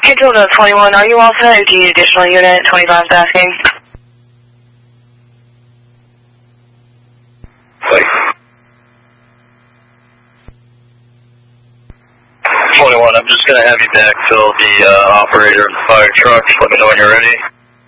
Hey, Tilda 21, are you all set? Do you need additional unit? 25 is asking. Wait. 21, I'm just going to have you backfill the operator of the fire truck. Let me know when you're ready.